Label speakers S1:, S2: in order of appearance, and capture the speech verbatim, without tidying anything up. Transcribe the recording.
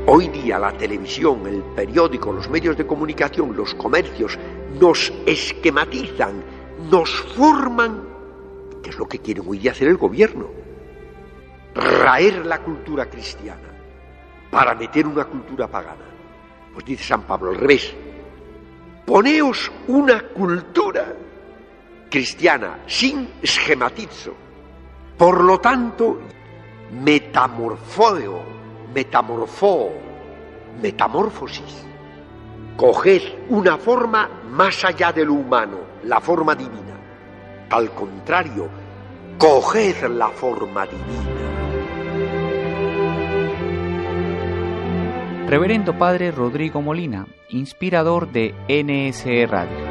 S1: Hoy día la televisión, el periódico, los medios de comunicación, los comercios nos esquematizan, nos forman, que es lo que quiere hoy día hacer el gobierno, raer la cultura cristiana para meter una cultura pagana. Pues dice San Pablo al revés, poneos una cultura cristiana sin esquematizo, por lo tanto, metamorfóeo, metamorfó, metamorfosis. Coged una forma más allá de lo humano, la forma divina. Al contrario, coged la forma divina.
S2: Reverendo Padre Rodrigo Molina, inspirador de N S E Radio.